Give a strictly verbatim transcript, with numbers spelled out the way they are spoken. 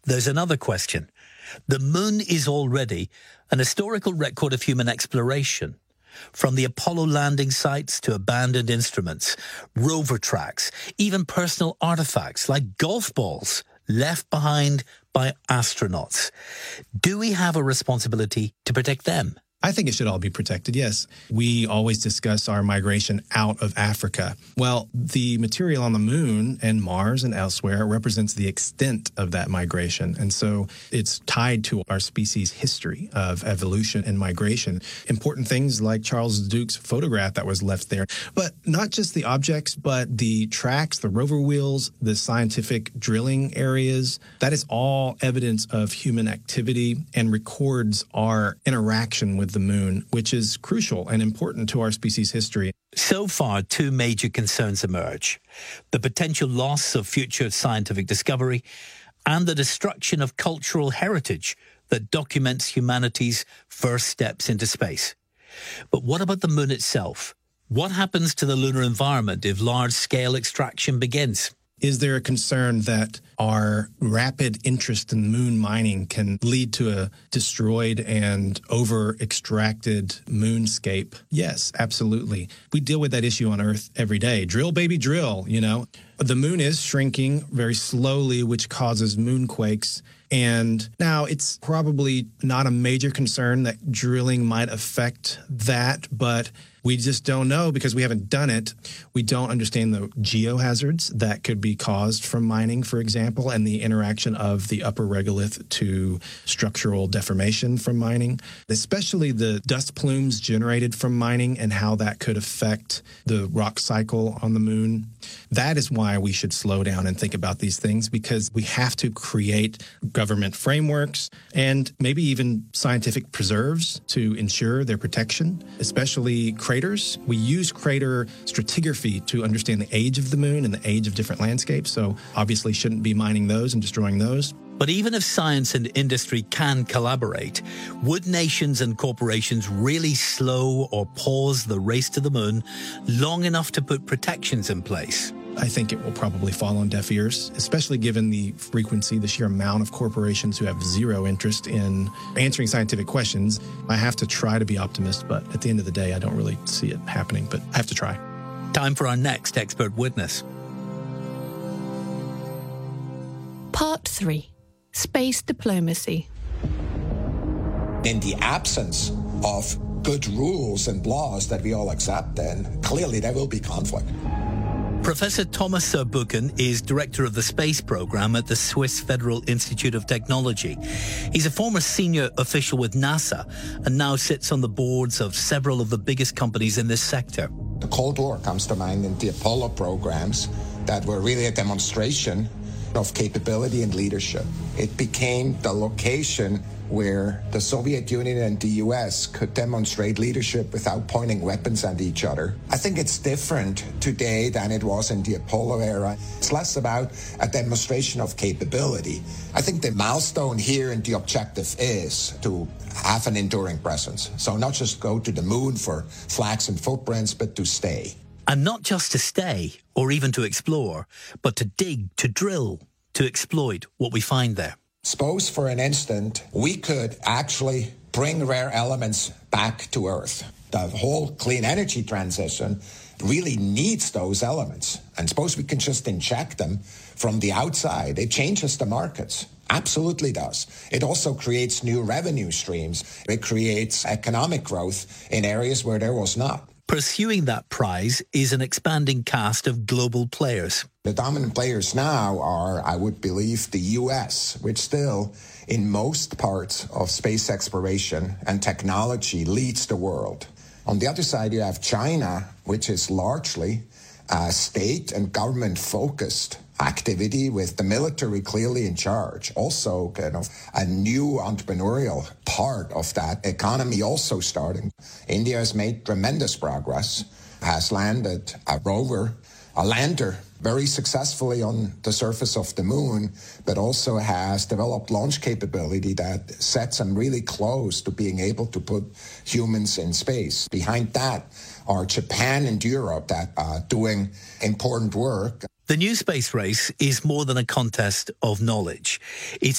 there's another question. The moon is already an historical record of human exploration. From the Apollo landing sites to abandoned instruments, rover tracks, even personal artifacts like golf balls left behind by astronauts. Do we have a responsibility to protect them? I think it should all be protected, yes. We always discuss our migration out of Africa. Well, the material on the moon and Mars and elsewhere represents the extent of that migration. And so it's tied to our species' history of evolution and migration. Important things like Charles Duke's photograph that was left there. But not just the objects, but the tracks, the rover wheels, the scientific drilling areas. That is all evidence of human activity and records our interaction with the moon, which is crucial and important to our species' history. So far, two major concerns emerge: the potential loss of future scientific discovery and the destruction of cultural heritage that documents humanity's first steps into space. But what about the moon itself? What happens to the lunar environment if large-scale extraction begins? Is there a concern that our rapid interest in moon mining can lead to a destroyed and over-extracted moonscape? Yes, absolutely. We deal with that issue on Earth every day. Drill, baby, drill, you know. The moon is shrinking very slowly, which causes moonquakes. And now it's probably not a major concern that drilling might affect that, but we just don't know because we haven't done it. We don't understand the geohazards that could be caused from mining, for example, and the interaction of the upper regolith to structural deformation from mining, especially the dust plumes generated from mining and how that could affect the rock cycle on the moon. That is why we should slow down and think about these things, because we have to create government frameworks and maybe even scientific preserves to ensure their protection, especially craters. We use crater stratigraphy to understand the age of the moon and the age of different landscapes, so obviously shouldn't be mining those and destroying those. But even if science and industry can collaborate, would nations and corporations really slow or pause the race to the moon long enough to put protections in place? I think it will probably fall on deaf ears, especially given the frequency, the sheer amount of corporations who have zero interest in answering scientific questions. I have to try to be optimist, but at the end of the day, I don't really see it happening, but I have to try. Time for our next expert witness. Part three. Space diplomacy. In the absence of good rules and laws that we all accept, then clearly there will be conflict. Professor Thomas Zurbuchen is director of the space program at the Swiss Federal Institute of Technology. He's a former senior official with NASA and now sits on the boards of several of the biggest companies in this sector. The Cold War comes to mind, and the Apollo programs that were really a demonstration of capability and leadership. It became the location where the Soviet Union and the U S could demonstrate leadership without pointing weapons at each other. I think it's different today than it was in the Apollo era. It's less about a demonstration of capability. I think the milestone here and the objective is to have an enduring presence. So not just go to the moon for flags and footprints, but to stay. And not just to stay or even to explore, but to dig, to drill, to exploit what we find there. Suppose for an instant we could actually bring rare elements back to Earth. The whole clean energy transition really needs those elements. And suppose we can just inject them from the outside. It changes the markets. Absolutely does. It also creates new revenue streams. It creates economic growth in areas where there was not. Pursuing that prize is an expanding cast of global players. The dominant players now are, I would believe, the U S, which still, in most parts of space exploration and technology, leads the world. On the other side, you have China, which is largely a state and government-focused activity with the military clearly in charge. Also, kind of a new entrepreneurial part of that economy also starting. India has made tremendous progress, has landed a rover, a lander, very successfully on the surface of the moon, but also has developed launch capability that sets them really close to being able to put humans in space. Behind that are Japan and Europe that are doing important work. The new space race is more than a contest of knowledge. It's